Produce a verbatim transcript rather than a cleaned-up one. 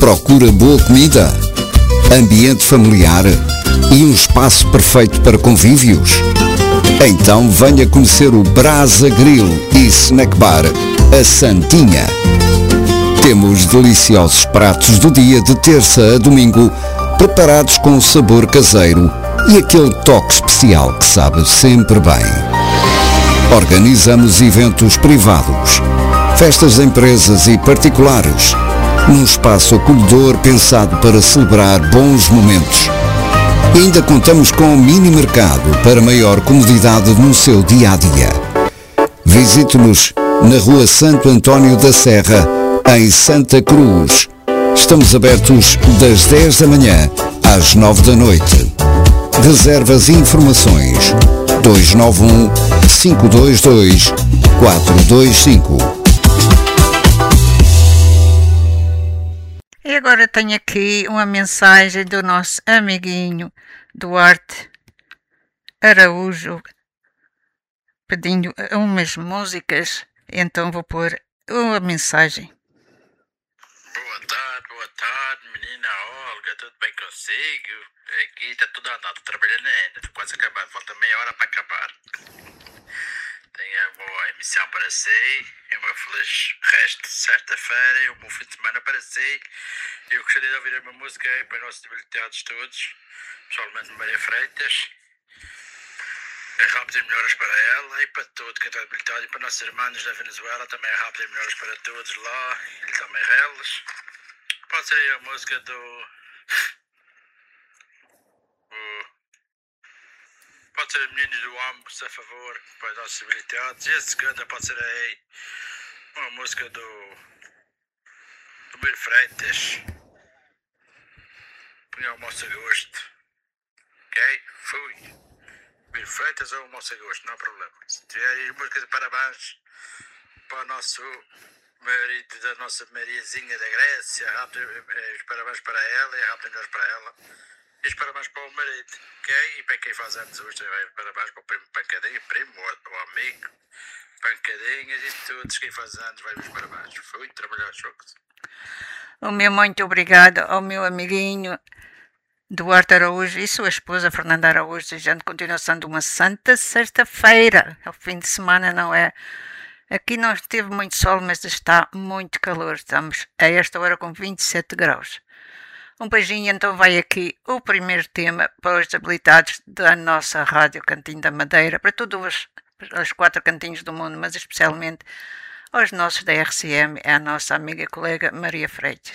Procura boa comida, ambiente familiar e um espaço perfeito para convívios? Então venha conhecer o Brasa Grill e Snack Bar A Santinha. Temos deliciosos pratos do dia de terça a domingo, preparados com sabor caseiro e aquele toque especial que sabe sempre bem. Organizamos eventos privados, festas de empresas e particulares, num espaço acolhedor pensado para celebrar bons momentos. E ainda contamos com um mini mercado para maior comodidade no seu dia-a-dia. Visite-nos na Rua Santo António da Serra, em Santa Cruz. Estamos abertos das dez da manhã às nove da noite. Reservas e informações dois nove um, cinco dois dois, quatro dois cinco. E agora tenho aqui uma mensagem do nosso amiguinho Duarte Araújo pedindo umas músicas, então vou pôr uma mensagem. Boa tarde, boa tarde, menina Olga, tudo bem consigo? Aqui está tudo andando, trabalhando ainda, estou quase acabando, falta meia hora para acabar. Tenha boa emissão para si, uma feliz resto de sexta-feira e um bom fim de semana para si. Eu gostaria de ouvir uma música aí para os nossos debilitados todos, pessoalmente Maria Freitas. Rápido e melhoras para ela e para todo quem está debilitado, e para nossos irmãos da Venezuela também rápido e melhoras para todos lá e também eles. Pode ser aí a música do... o, pode ser a menina do ambos, a favor, para os nossos debilitados. E a segunda pode ser aí uma música do... do Miro Freitas. Põe ao moço a gosto. Ok? Fui. Miro Freitas ou o moço a gosto, não há problema. Se tiver aí música de parabéns para o nosso marido da nossa Mariazinha da Grécia, rápido, os parabéns para ela e rápido melhores para ela. E os parabéns para o marido, ok? E para quem faz anos hoje também, parabéns para o primo Pancadinha, primo, o amigo, Pancadinhas e todos quem faz anos, vai os parabéns. Fui trabalhar chocos. O meu muito obrigado ao meu amiguinho Duarte Araújo e sua esposa Fernanda Araújo, desejando continuação de uma santa sexta-feira. O fim de semana não é... Aqui não teve muito sol, mas está muito calor. Estamos a esta hora com vinte e sete graus. Um beijinho, então vai aqui o primeiro tema para os habilitados da nossa Rádio Cantinho da Madeira, para todos os, os quatro cantinhos do mundo, mas especialmente aos nossos da R C M, é a nossa amiga e colega Maria Freitas.